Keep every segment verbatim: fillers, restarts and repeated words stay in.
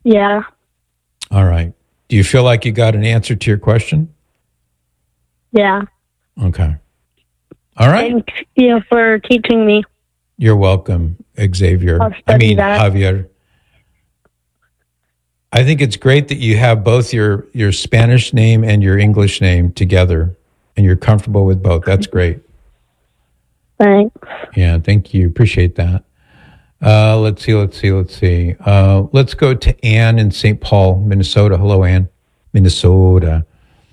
Yeah. All right. Do you feel like you got an answer to your question? Yeah. Okay. All right. Thank you for teaching me. You're welcome, Xavier. I'll I study mean, that. Javier. I think it's great that you have both your, your Spanish name and your English name together, and you're comfortable with both. That's great. Thanks. Yeah, thank you. Appreciate that. Uh, let's see, let's see, let's see. Uh, let's go to Ann in Saint Paul, Minnesota. Hello, Ann. Minnesota.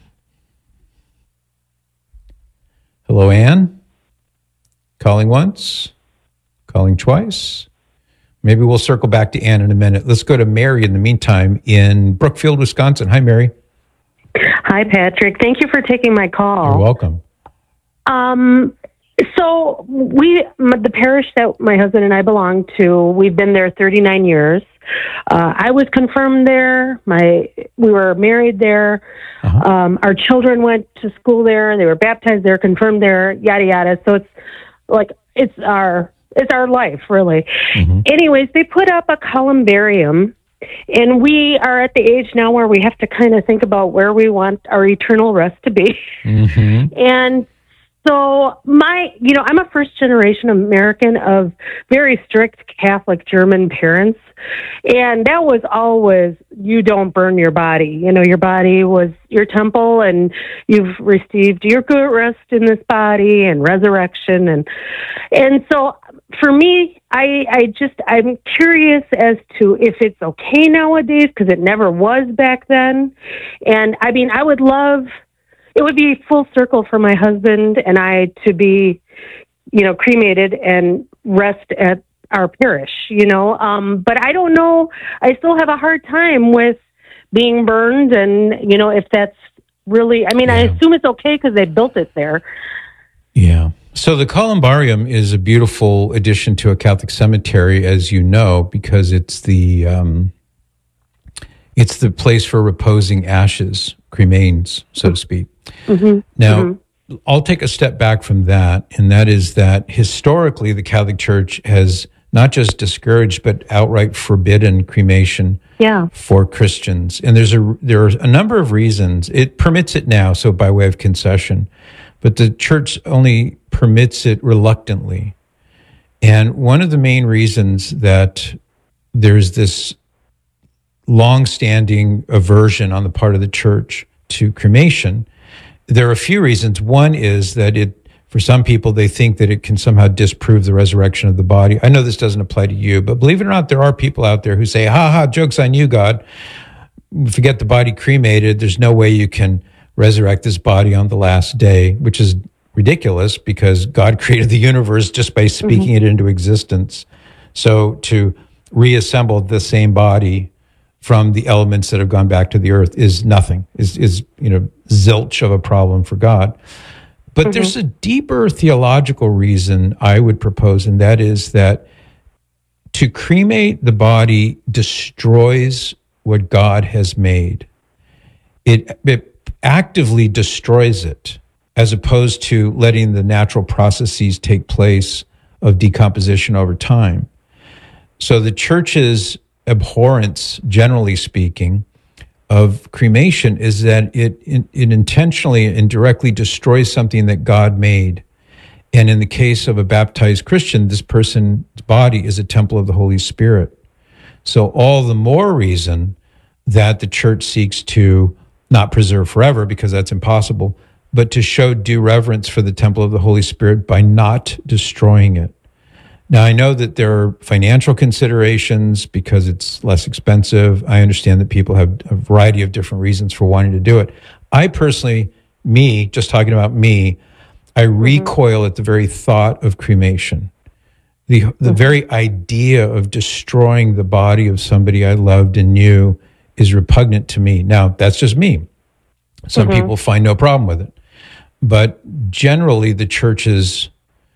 Hello, Ann. Calling once, calling twice. Maybe we'll circle back to Ann in a minute. Let's go to Mary in the meantime in Brookfield, Wisconsin. Hi, Mary. Hi, Patrick. Thank you for taking my call. You're welcome. Um, so we, the parish that my husband and I belong to, we've been there thirty-nine years. Uh, I was confirmed there. My, we were married there. Uh-huh. Um, our children went to school there. They were baptized there, confirmed there, yada, yada. So it's like, it's our, it's our life, really. Mm-hmm. Anyways, they put up a columbarium, and we are at the age now where we have to kind of think about where we want our eternal rest to be. Mm-hmm. And so my, you know, I'm a first generation American of very strict Catholic German parents. And that was always, you don't burn your body. You know, your body was your temple, and you've received your good rest in this body and resurrection. And, and so for me, I, I just, I'm curious as to if it's okay nowadays, because it never was back then. And I mean, I would love, it would be full circle for my husband and I to be, you know, cremated and rest at our parish, you know. Um, but I don't know. I still have a hard time with being burned, and, you know, if that's really, I mean, Yeah. I assume it's okay because they built it there. Yeah. So the columbarium is a beautiful addition to a Catholic cemetery, as you know, because it's the um, it's the place for reposing ashes, cremains, so to speak. Mm-hmm. Now, mm-hmm. I'll take a step back from that, and that is that historically the Catholic Church has not just discouraged but outright forbidden cremation Yeah. for Christians. And there's a there are a number of reasons. It permits it now, so by way of concession, but the church only permits it reluctantly. And one of the main reasons that there's this long-standing aversion on the part of the church to cremation, there are a few reasons. One is that it, for some people, they think that it can somehow disprove the resurrection of the body. I know this doesn't apply to you, but believe it or not, there are people out there who say, ha ha, joke's on you, God. Forget the body cremated. There's no way you can resurrect this body on the last day, which is ridiculous because God created the universe just by speaking mm-hmm. it into existence. So to reassemble the same body from the elements that have gone back to the earth is nothing, is, is you know, zilch of a problem for God. But mm-hmm. there's a deeper theological reason I would propose, and that is that to cremate the body destroys what God has made. It, it actively destroys it, as opposed to letting the natural processes take place of decomposition over time. So the church's abhorrence, generally speaking, of cremation is that it, it it intentionally and directly destroys something that God made. And in the case of a baptized Christian, this person's body is a temple of the Holy Spirit. So all the more reason that the church seeks to not preserve forever, because that's impossible, but to show due reverence for the temple of the Holy Spirit by not destroying it. Now, I know that there are financial considerations because it's less expensive. I understand that people have a variety of different reasons for wanting to do it. I personally, me, just talking about me, I mm-hmm. recoil at the very thought of cremation. The, the mm-hmm. very idea of destroying the body of somebody I loved and knew is repugnant to me. Now, that's just me. Some mm-hmm. people find no problem with it. But generally, the church's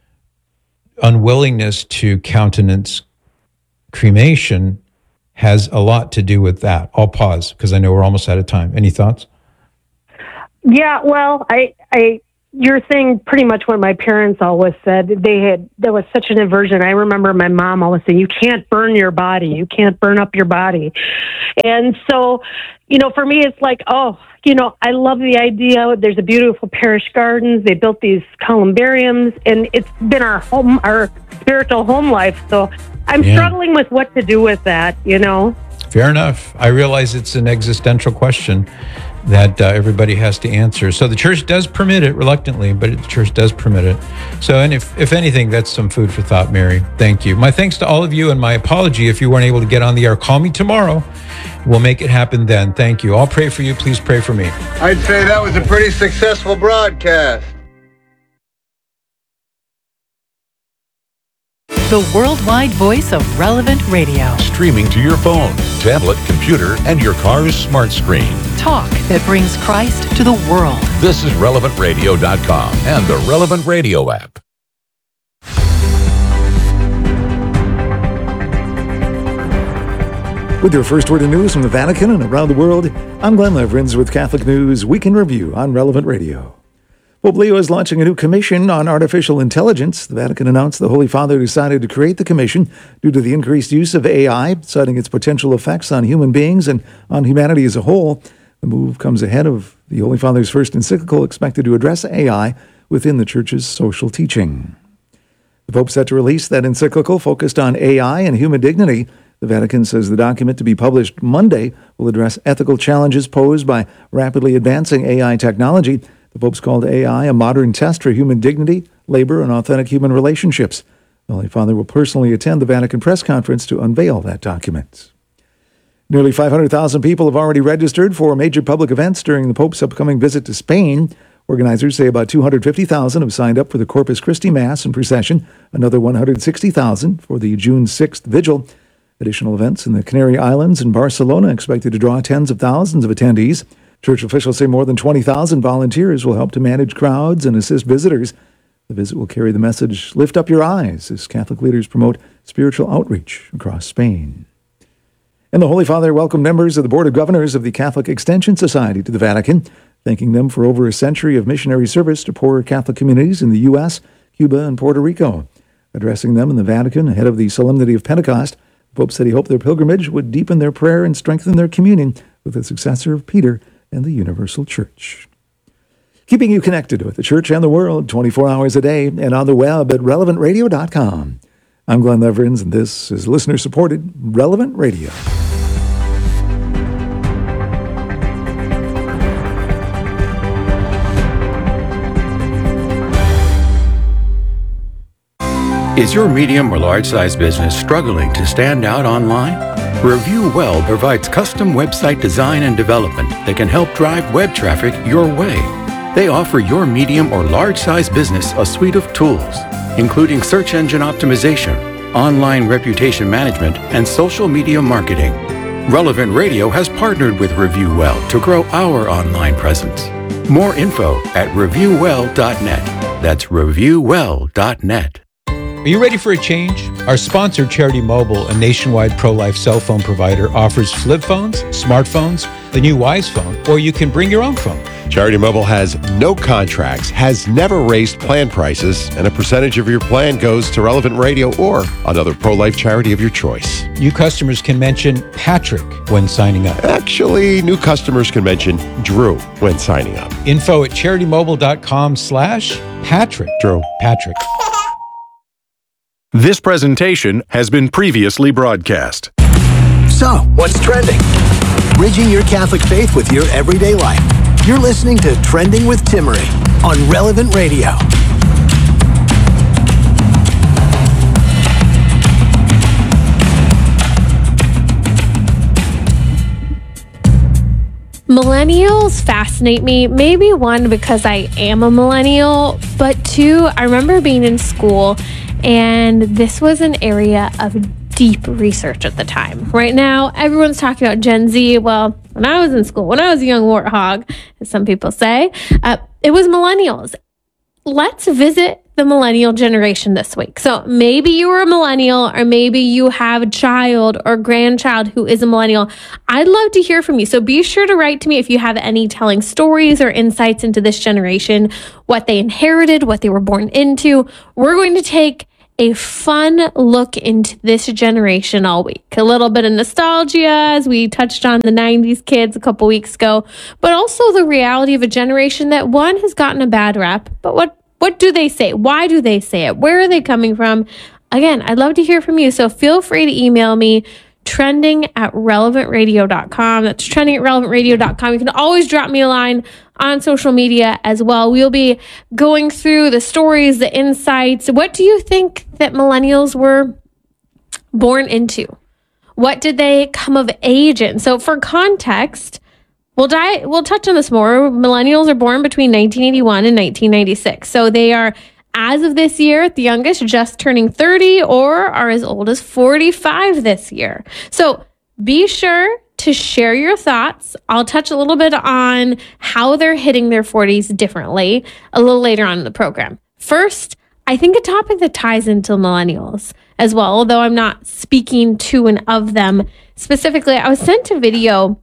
unwillingness to countenance cremation has a lot to do with that. I'll pause because I know we're almost out of time. Any thoughts? Yeah, well, I, I, you're saying pretty much what my parents always said. They had, there was such an aversion. I remember my mom always saying, you can't burn your body. You can't burn up your body. And so, you know, for me, it's like, oh, you know, I love the idea. There's a beautiful parish gardens. They built these columbariums, and it's been our home, our spiritual home life. So I'm Yeah. struggling with what to do with that, you know? Fair enough. I realize it's an existential question that uh, everybody has to answer. So the church does permit it reluctantly, but the church does permit it. So, and if, if anything, that's some food for thought, Mary. Thank you. My thanks to all of you, and my apology if you weren't able to get on the air. Call me tomorrow. We'll make it happen then. Thank you. I'll pray for you. Please pray for me. I'd say that was a pretty successful broadcast. The worldwide voice of Relevant Radio. Streaming to your phone, tablet, computer, and your car's smart screen. Talk that brings Christ to the world. This is relevant radio dot com and the Relevant Radio app. With your first word of news from the Vatican and around the world, I'm Glenn Leverins with Catholic News Week in Review on Relevant Radio. Pope Leo is launching a new commission on artificial intelligence. The Vatican announced the Holy Father decided to create the commission due to the increased use of A I, citing its potential effects on human beings and on humanity as a whole. The move comes ahead of the Holy Father's first encyclical expected to address A I within the Church's social teaching. The Pope set to release that encyclical focused on A I and human dignity. The Vatican says the document, to be published Monday, will address ethical challenges posed by rapidly advancing A I technology. The Pope's called A I a modern test for human dignity, labor, and authentic human relationships. The Holy Father will personally attend the Vatican press conference to unveil that document. Nearly five hundred thousand people have already registered for major public events during the Pope's upcoming visit to Spain. Organizers say about two hundred fifty thousand have signed up for the Corpus Christi Mass and procession, another one hundred sixty thousand for the June sixth vigil. Additional events in the Canary Islands and Barcelona expected to draw tens of thousands of attendees. Church officials say more than twenty thousand volunteers will help to manage crowds and assist visitors. The visit will carry the message, "Lift up your eyes," as Catholic leaders promote spiritual outreach across Spain. And the Holy Father welcomed members of the Board of Governors of the Catholic Extension Society to the Vatican, thanking them for over a century of missionary service to poorer Catholic communities in the U S, Cuba, and Puerto Rico. Addressing them in the Vatican ahead of the Solemnity of Pentecost, the Pope said he hoped their pilgrimage would deepen their prayer and strengthen their communion with the successor of Peter and the Universal Church. Keeping you connected with the Church and the world twenty-four hours a day and on the web at relevant radio dot com. I'm Glenn Leverins, and this is listener-supported Relevant Radio. Is your medium or large-size business struggling to stand out online? Review Well provides custom website design and development that can help drive web traffic your way. They offer your medium or large-size business a suite of tools, including search engine optimization, online reputation management, and social media marketing. Relevant Radio has partnered with Review Well to grow our online presence. More info at review well dot net. That's review well dot net. Are you ready for a change? Our sponsor, Charity Mobile, a nationwide pro-life cell phone provider, offers flip phones, smartphones, the new Wise phone, or you can bring your own phone. Charity Mobile has no contracts, has never raised plan prices, and a percentage of your plan goes to Relevant Radio or another pro-life charity of your choice. New customers can mention Patrick when signing up. Actually, new customers can mention Drew when signing up. Info at charity mobile dot com slash Patrick. Drew. Patrick. This presentation has been previously broadcast. So, what's trending? Bridging your Catholic faith with your everyday life. You're listening to Trending with Timmerie on Relevant Radio. Millennials fascinate me. Maybe one, because I am a millennial, but two, I remember being in school and this was an area of deep research at the time. Right now, everyone's talking about Gen Z. Well, when I was in school, when I was a young warthog, as some people say, uh, it was millennials. Let's visit the millennial generation this week. So maybe you were a millennial, or maybe you have a child or grandchild who is a millennial. I'd love to hear from you. So be sure to write to me if you have any telling stories or insights into this generation, what they inherited, what they were born into. We're going to take a fun look into this generation all week. A little bit of nostalgia, as we touched on the nineties kids a couple weeks ago, but also the reality of a generation that, one, has gotten a bad rap. But what what do they say? Why do they say it? Where are they coming from? Again, I'd love to hear from you. So feel free to email me, trending at relevant radio dot com. That's trending at relevant radio dot com. You can always drop me a line on social media as well. We'll be going through the stories, the insights. What do you think that millennials were born into? What did they come of age in? So for context, we'll die, we'll touch on this more. Millennials are born between nineteen eighty-one and nineteen ninety-six. So they are, as of this year, the youngest just turning thirty, or are as old as forty-five this year. So be sure to share your thoughts. I'll touch a little bit on how they're hitting their forties differently a little later on in the program. First, I think a topic that ties into millennials as well, although I'm not speaking to and of them specifically. I was sent a video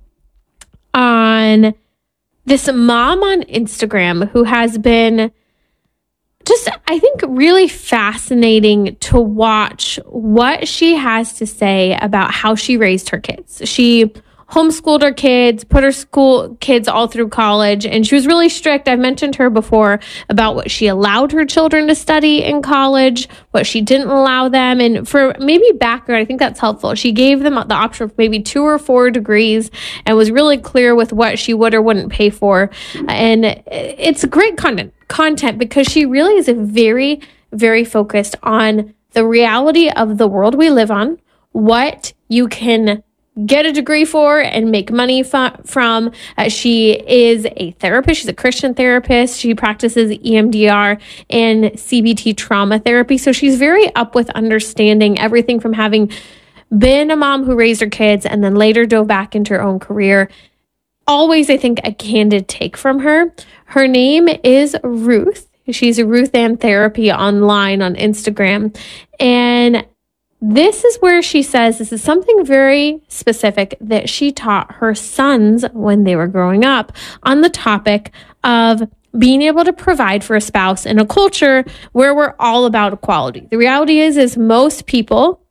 on this mom on Instagram who has been just, I think, really fascinating to watch what she has to say about how she raised her kids. She homeschooled her kids, put her school kids all through college, and she was really strict. I've mentioned her before about what she allowed her children to study in college, what she didn't allow them. And for maybe background, I think that's helpful. She gave them the option of maybe two or four degrees and was really clear with what she would or wouldn't pay for. And it's great content, content because she really is a very, very focused on the reality of the world we live on, what you can get a degree for and make money f- from. Uh, she is a therapist. She's a Christian therapist. She practices E M D R and C B T trauma therapy. So she's very up with understanding everything from having been a mom who raised her kids and then later dove back into her own career. Always, I think, a candid take from her. Her name is Ruth. She's Ruth Ann Therapy online on Instagram. And this is where she says this is something very specific that she taught her sons when they were growing up on the topic of being able to provide for a spouse in a culture where we're all about equality. The reality is, is most people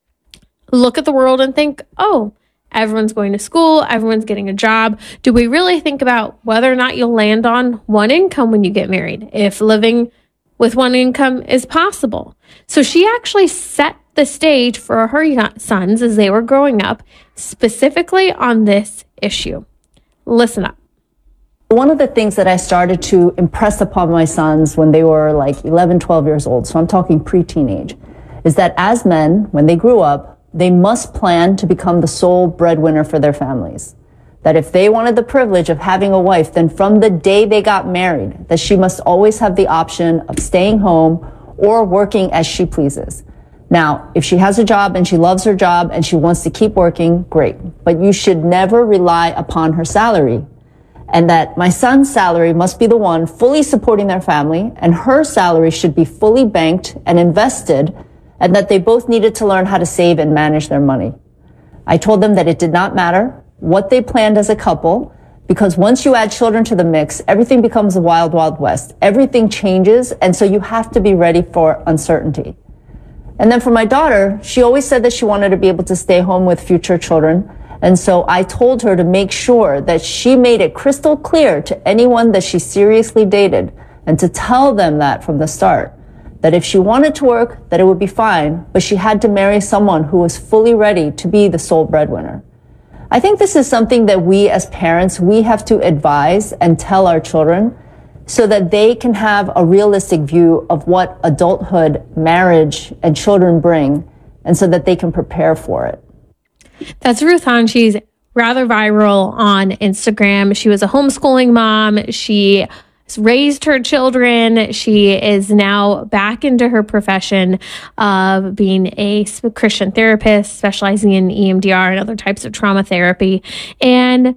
look at the world and think, oh, everyone's going to school, everyone's getting a job. Do we really think about whether or not you'll land on one income when you get married, if living with one income is possible? So she actually set the stage for her sons as they were growing up, specifically on this issue. Listen up. One of the things that I started to impress upon my sons when they were like eleven, twelve years old, so I'm talking pre-teenage, is that as men, when they grew up, they must plan to become the sole breadwinner for their families. That if they wanted the privilege of having a wife, then from the day they got married, that she must always have the option of staying home or working as she pleases. Now, if she has a job and she loves her job and she wants to keep working, great. But you should never rely upon her salary. And that my son's salary must be the one fully supporting their family, and her salary should be fully banked and invested, and that they both needed to learn how to save and manage their money. I told them that it did not matter what they planned as a couple, because once you add children to the mix, everything becomes a wild, wild west. Everything changes, and so you have to be ready for uncertainty. And then for my daughter, she always said that she wanted to be able to stay home with future children. And so I told her to make sure that she made it crystal clear to anyone that she seriously dated, and to tell them that from the start, that if she wanted to work, that it would be fine, but she had to marry someone who was fully ready to be the sole breadwinner. I think this is something that we as parents, we have to advise and tell our children, so that they can have a realistic view of what adulthood, marriage, and children bring, and so that they can prepare for it. That's Ruth Hahn. She's rather viral on Instagram. She was a homeschooling mom. She raised her children. She is now back into her profession of being a Christian therapist, specializing in E M D R and other types of trauma therapy. And,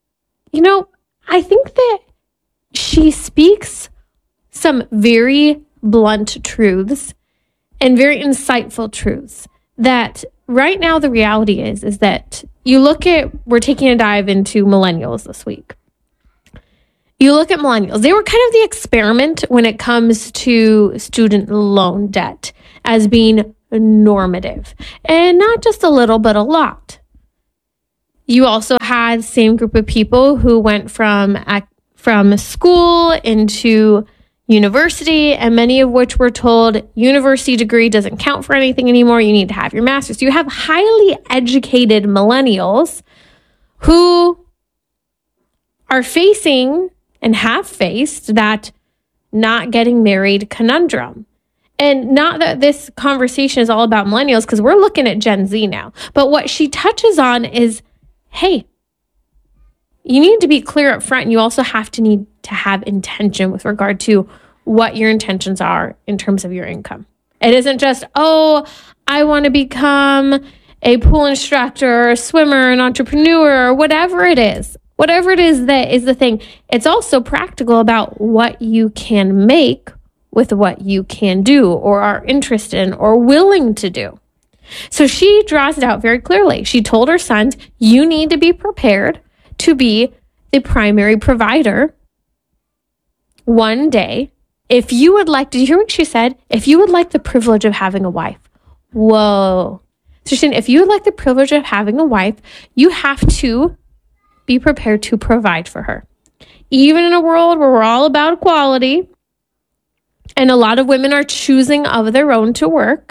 you know, I think that she speaks some very blunt truths and very insightful truths that right now the reality is, is that you look at, we're taking a dive into millennials this week. You look at millennials, they were kind of the experiment when it comes to student loan debt as being normative, and not just a little, but a lot. You also had the same group of people who went from, from school into university, and many of which were told university degree doesn't count for anything anymore. You need to have your master's. You have highly educated millennials who are facing and have faced that not getting married conundrum. And not that this conversation is all about millennials, because we're looking at Gen Z now. But what she touches on is, hey, you need to be clear up front, and you also have to need to have intention with regard to what your intentions are in terms of your income. It isn't just, oh, I want to become a pool instructor, a swimmer, an entrepreneur, or whatever it is. Whatever it is that is the thing. It's also practical about what you can make with what you can do or are interested in or willing to do. So she draws it out very clearly. She told her sons, you need to be prepared to be the primary provider one day. If you would like, did you hear what she said? If you would like the privilege of having a wife. Whoa. So she's saying, if you would like the privilege of having a wife, you have to be prepared to provide for her. Even in a world where we're all about equality, and a lot of women are choosing of their own to work,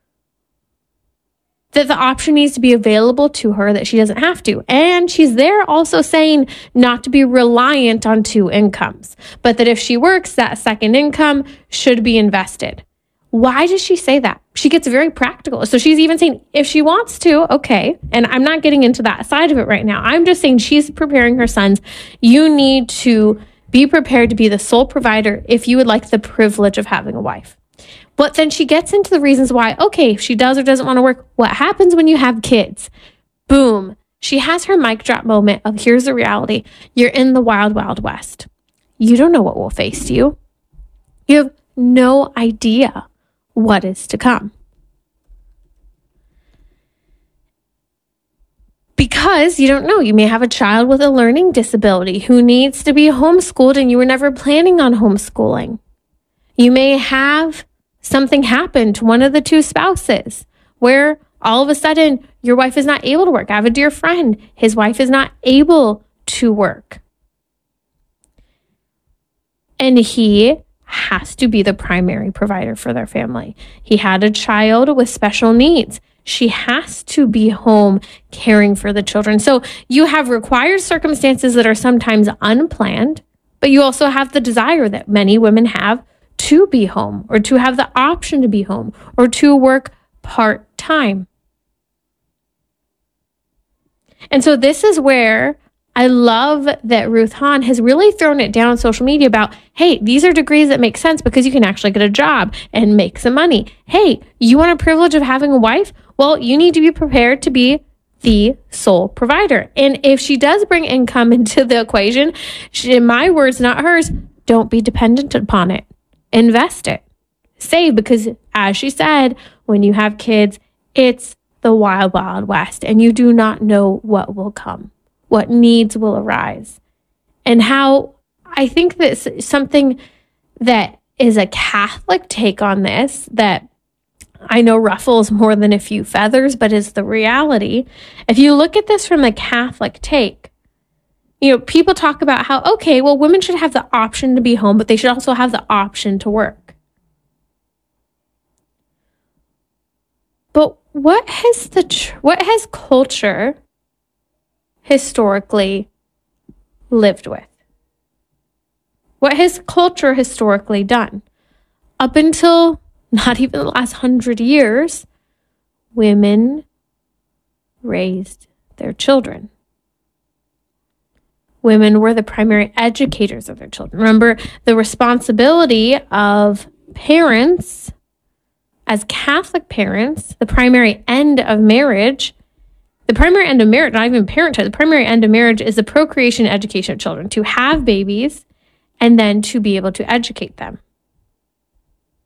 that the option needs to be available to her, that she doesn't have to. And she's there also saying not to be reliant on two incomes, but that if she works, that second income should be invested. Why does she say that? She gets very practical. So she's even saying if she wants to, okay, and I'm not getting into that side of it right now. I'm just saying she's preparing her sons. You need to be prepared to be the sole provider if you would like the privilege of having a wife. But then she gets into the reasons why, okay, if she does or doesn't want to work, what happens when you have kids? Boom. She has her mic drop moment of here's the reality. You're in the wild, wild west. You don't know what will face you. You have no idea what is to come. Because you don't know, you may have a child with a learning disability who needs to be homeschooled and you were never planning on homeschooling. You may have something happen to one of the two spouses where all of a sudden your wife is not able to work. I have a dear friend, his wife is not able to work. And he has to be the primary provider for their family. He had a child with special needs. She has to be home caring for the children. So you have required circumstances that are sometimes unplanned, but you also have the desire that many women have to be home or to have the option to be home or to work part-time. And so this is where I love that Ruth Hahn has really thrown it down on social media about, hey, these are degrees that make sense because you can actually get a job and make some money. Hey, you want a privilege of having a wife? Well, you need to be prepared to be the sole provider. And if she does bring income into the equation, she, in my words, not hers, don't be dependent upon it. Invest it. Save, because as she said, when you have kids, it's the wild, wild west, and you do not know what will come, what needs will arise. And how I think that's something that is a Catholic take on this that I know ruffles more than a few feathers, but is the reality. If you look at this from a Catholic take, you know, people talk about how, okay, well, women should have the option to be home, but they should also have the option to work. But what has the tr- what has culture historically lived with? What has culture historically done? Up until not even the last hundred years, women raised their children. Women were the primary educators of their children. Remember, the responsibility of parents, as Catholic parents, the primary end of marriage, the primary end of marriage, not even parenthood, the primary end of marriage is the procreation and education of children, to have babies and then to be able to educate them.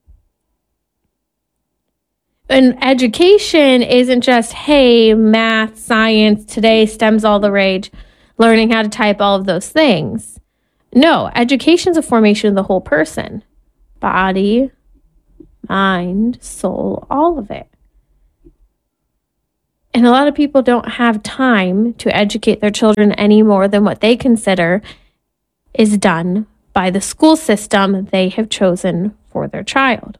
And education isn't just, hey, math, science, today STEM's all the rage, learning how to type, all of those things. No, education is a formation of the whole person. Body, mind, soul, all of it. And a lot of people don't have time to educate their children any more than what they consider is done by the school system they have chosen for their child.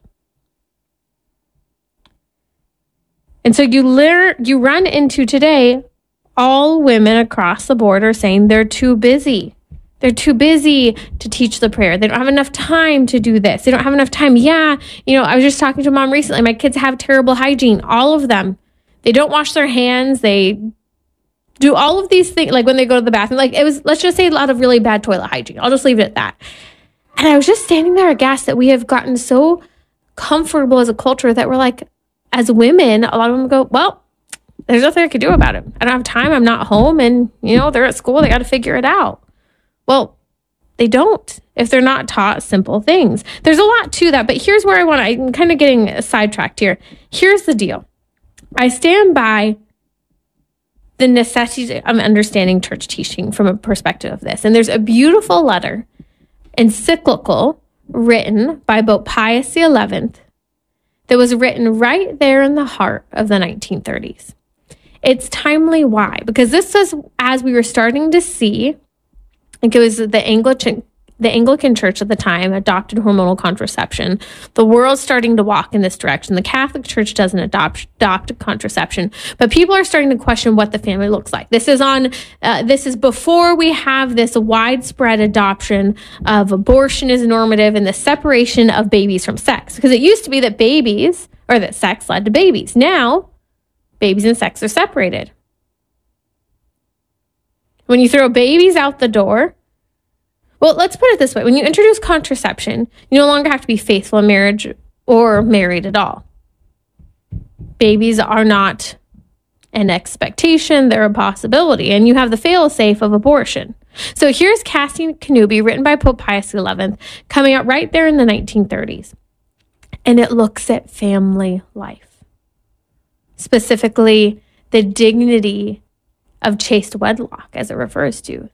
And so you learn, you run into today, all women across the board are saying they're too busy. They're too busy to teach the prayer. They don't have enough time to do this. They don't have enough time. Yeah, you know, I was just talking to mom recently. My kids have terrible hygiene, all of them. They don't wash their hands. They do all of these things, like when they go to the bathroom. Like it was, let's just say a lot of really bad toilet hygiene. I'll just leave it at that. And I was just standing there aghast that we have gotten so comfortable as a culture that we're like, as women, a lot of them go, well, there's nothing I could do about it. I don't have time. I'm not home. And, you know, they're at school. They got to figure it out. Well, they don't if they're not taught simple things. There's a lot to that. But here's where I want to, I'm kind of getting sidetracked here. Here's the deal. I stand by the necessity of understanding church teaching from a perspective of this. And there's a beautiful letter, encyclical, written by Pope Pius the eleventh, that was written right there in the heart of the nineteen thirties. It's timely. Why? Because this was as we were starting to see, I think it was the Anglican, the Anglican Church at the time adopted hormonal contraception. The world's starting to walk in this direction. The Catholic Church doesn't adopt, adopt contraception, but people are starting to question what the family looks like. This is on. Uh, this is before we have this widespread adoption of abortion as normative and the separation of babies from sex. Because it used to be that babies or that sex led to babies. Now, babies and sex are separated. When you throw babies out the door. Well, let's put it this way. When you introduce contraception, you no longer have to be faithful in marriage or married at all. Babies are not an expectation, they're a possibility, and you have the fail-safe of abortion. So here's Cassie Kanubi, written by Pope Pius the eleventh, coming out right there in the nineteen thirties. And it looks at family life. Specifically, the dignity of chaste wedlock, as it refers to.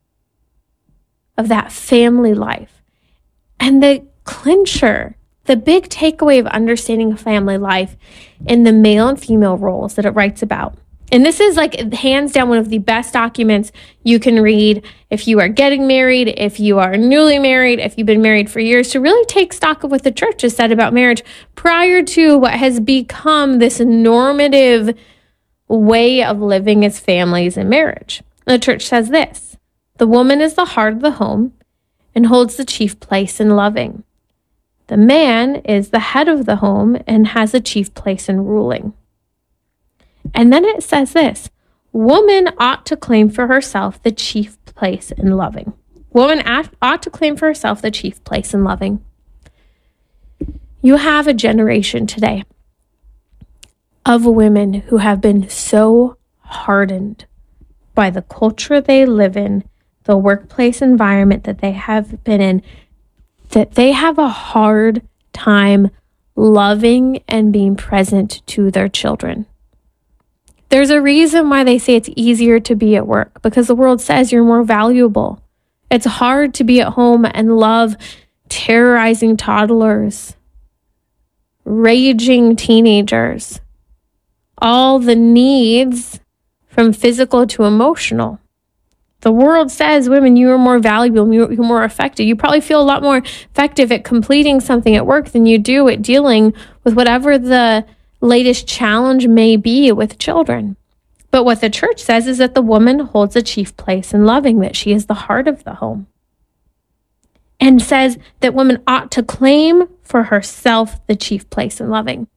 Of that family life. And the clincher, the big takeaway of understanding family life in the male and female roles that it writes about. And this is like hands down one of the best documents you can read if you are getting married, if you are newly married, if you've been married for years, to really take stock of what the church has said about marriage prior to what has become this normative way of living as families and marriage. And the church says this. The woman is the heart of the home and holds the chief place in loving. The man is the head of the home and has a chief place in ruling. And then it says this, woman ought to claim for herself the chief place in loving. Woman ought to claim for herself the chief place in loving. You have a generation today of women who have been so hardened by the culture they live in, the workplace environment that they have been in, that they have a hard time loving and being present to their children. There's a reason why they say it's easier to be at work, because the world says you're more valuable. It's hard to be at home and love terrorizing toddlers, raging teenagers, all the needs from physical to emotional. The world says, women, you are more valuable, you're more effective. You probably feel a lot more effective at completing something at work than you do at dealing with whatever the latest challenge may be with children. But what the church says is that the woman holds a chief place in loving, that she is the heart of the home. And says that women ought to claim for herself the chief place in loving.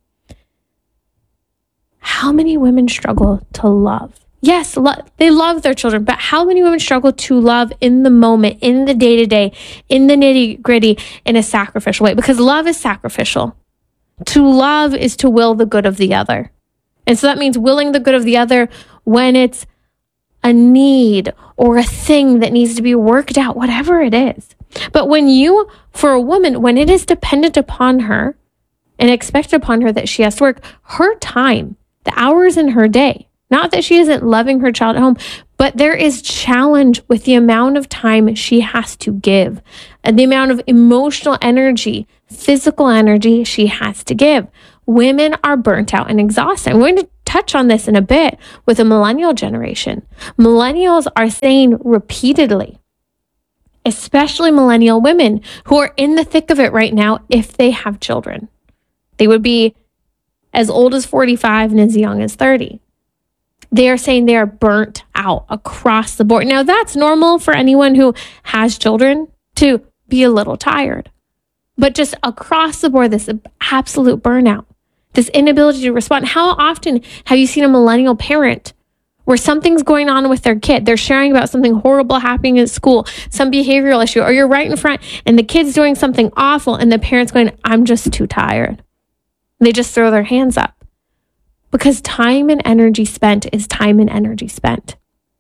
How many women struggle to love? Yes, lo- they love their children, but how many women struggle to love in the moment, in the day-to-day, in the nitty-gritty, in a sacrificial way? Because love is sacrificial. To love is to will the good of the other. And so that means willing the good of the other when it's a need or a thing that needs to be worked out, whatever it is. But when you, for a woman, when it is dependent upon her, and expect upon her that she has to work her time, the hours in her day. Not that she isn't loving her child at home, but there is challenge with the amount of time she has to give and the amount of emotional energy, physical energy she has to give. Women are burnt out and exhausted. I'm going to touch on this in a bit with the millennial generation. Millennials are saying repeatedly, especially millennial women who are in the thick of it right now, if they have children, they would be as old as forty-five and as young as thirty. They are saying they are burnt out across the board. Now, that's normal for anyone who has children to be a little tired. But just across the board, this absolute burnout, this inability to respond. How often have you seen a millennial parent where something's going on with their kid? They're sharing about something horrible happening at school, some behavioral issue, or you're right in front and the kid's doing something awful and the parent's going, I'm just too tired. They just throw their hands up. Because time and energy spent is time and energy spent.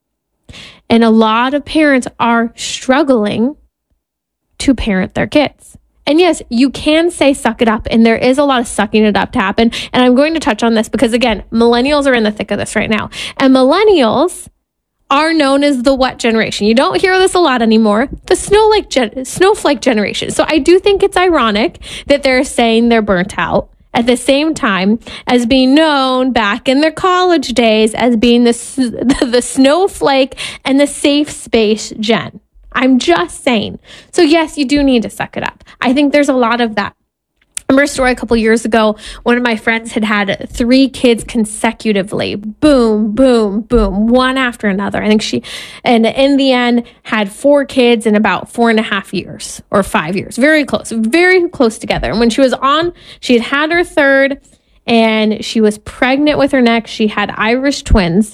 And a lot of parents are struggling to parent their kids. And yes, you can say suck it up, and there is a lot of sucking it up to happen. And I'm going to touch on this because, again, millennials are in the thick of this right now. And millennials are known as the what generation? You don't hear this a lot anymore. The snowflake, gen- snowflake generation. So I do think it's ironic that they're saying they're burnt out at the same time as being known back in their college days as being the, the, the snowflake and the safe space gen. I'm just saying. So yes, you do need to suck it up. I think there's a lot of that. I remember a story a couple years ago. One of my friends had had three kids consecutively. Boom, boom, boom, one after another. I think she, and in the end, had four kids in about four and a half years or five years. Very close, very close together. And when she was on, she had had her third and she was pregnant with her next. She had Irish twins.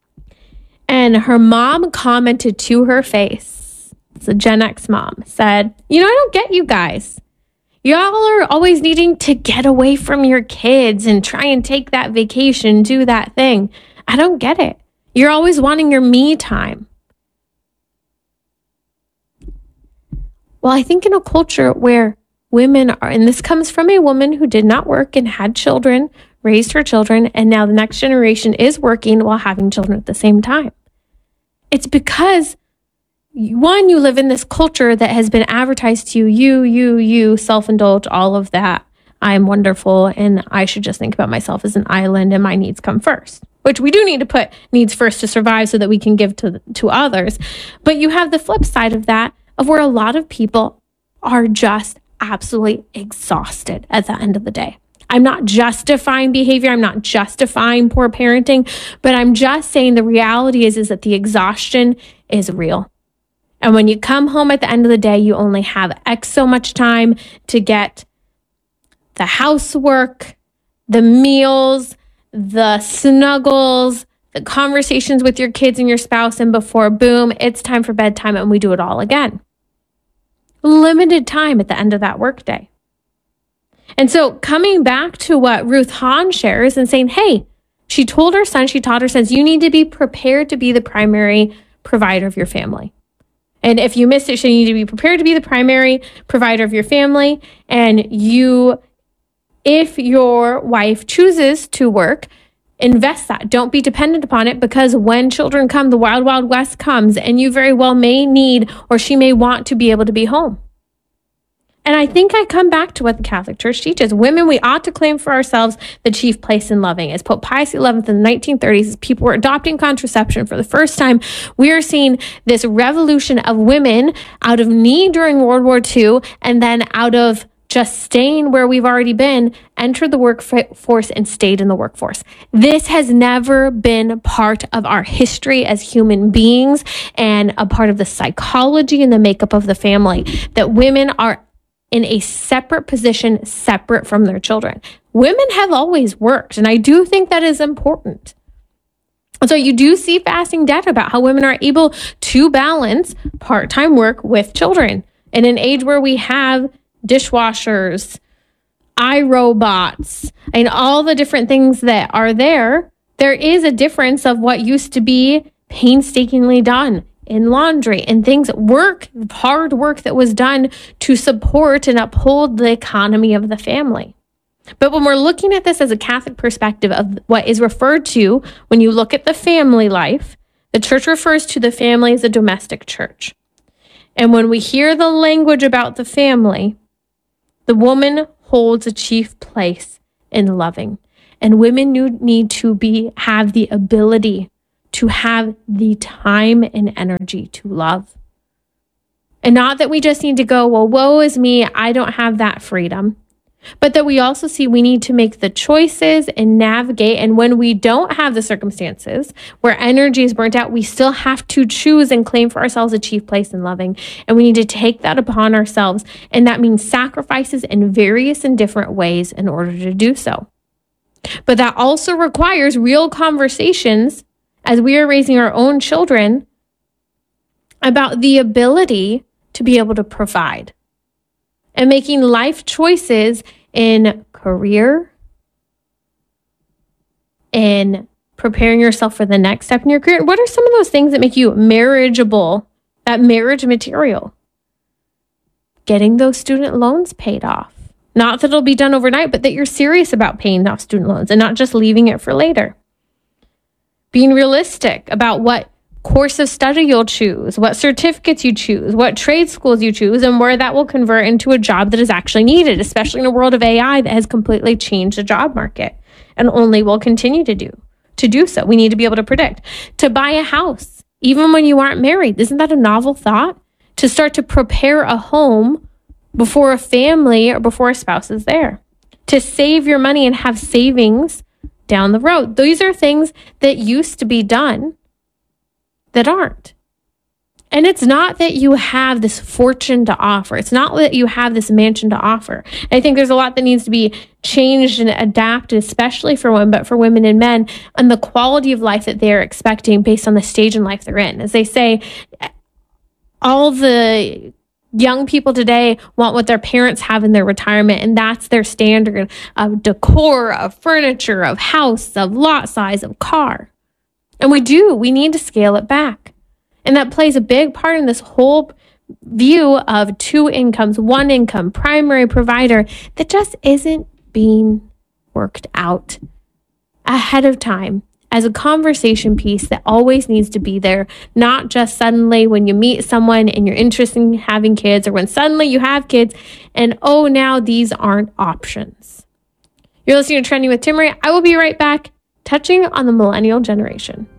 And her mom commented to her face, it's a Gen X mom, said, you know, I don't get you guys. Y'all are always needing to get away from your kids and try and take that vacation, do that thing. I don't get it. You're always wanting your me time. Well, I think in a culture where women are, and this comes from a woman who did not work and had children, raised her children, and now the next generation is working while having children at the same time. It's because one, you live in this culture that has been advertised to you, you, you, you, self-indulge, all of that. I'm wonderful and I should just think about myself as an island and my needs come first, which we do need to put needs first to survive so that we can give to, to others. But you have the flip side of that, of where a lot of people are just absolutely exhausted at the end of the day. I'm not justifying behavior. I'm not justifying poor parenting, but I'm just saying the reality is, is that the exhaustion is real. And when you come home at the end of the day, you only have X so much time to get the housework, the meals, the snuggles, the conversations with your kids and your spouse. And before, boom, it's time for bedtime and we do it all again. Limited time at the end of that workday. And so coming back to what Ruth Hahn shares and saying, hey, she told her son, she taught her sons, you need to be prepared to be the primary provider of your family. And if you missed it, you need to be prepared to be the primary provider of your family. And you, if your wife chooses to work, invest that. Don't be dependent upon it, because when children come, the wild, wild west comes, and you very well may need, or she may want to be able to be home. And I think I come back to what the Catholic Church teaches. Women, we ought to claim for ourselves the chief place in loving. As Pope Pius the eleventh in the nineteen thirties, as people were adopting contraception for the first time, we are seeing this revolution of women out of need during World War Two, and then out of just staying where we've already been, entered the workforce and stayed in the workforce. This has never been part of our history as human beings and a part of the psychology and the makeup of the family, that women are in a separate position, separate from their children. Women have always worked, and I do think that is important. So you do see fasting data about how women are able to balance part-time work with children. In an age where we have dishwashers, iRobots, and all the different things that are there, there is a difference of what used to be painstakingly done in laundry and things, work, hard work that was done to support and uphold the economy of the family. But when we're looking at this as a Catholic perspective of what is referred to when you look at the family life, the church refers to the family as a domestic church. And when we hear the language about the family, the woman holds a chief place in loving. And women need to be have the ability to have the time and energy to love. And not that we just need to go, well, woe is me, I don't have that freedom. But that we also see we need to make the choices and navigate. And when we don't have the circumstances where energy is burnt out, we still have to choose and claim for ourselves a chief place in loving. And we need to take that upon ourselves. And that means sacrifices in various and different ways in order to do so. But that also requires real conversations as we are raising our own children about the ability to be able to provide. And making life choices in career, in preparing yourself for the next step in your career. What are some of those things that make you marriageable, that marriage material? Getting those student loans paid off. Not that it'll be done overnight, but that you're serious about paying off student loans and not just leaving it for later. Being realistic about what course of study you'll choose, what certificates you choose, what trade schools you choose, and where that will convert into a job that is actually needed, especially in a world of A I that has completely changed the job market and only will continue to do to do so. We need to be able to predict. To buy a house, even when you aren't married. Isn't that a novel thought? To start to prepare a home before a family or before a spouse is there. To save your money and have savings down the road. These are things that used to be done that aren't. And it's not that you have this fortune to offer. It's not that you have this mansion to offer. I think there's a lot that needs to be changed and adapted, especially for women, but for women and men, and the quality of life that they're expecting based on the stage in life they're in. As they say, all the young people today want what their parents have in their retirement, and that's their standard of decor, of furniture, of house, of lot size, of car. And we do. We need to scale it back. And that plays a big part in this whole view of two incomes, one income, primary provider, that just isn't being worked out ahead of time as a conversation piece that always needs to be there, not just suddenly when you meet someone and you're interested in having kids, or when suddenly you have kids and, oh, now these aren't options. You're listening to Trending with Timmerie. I will be right back, touching on the millennial generation.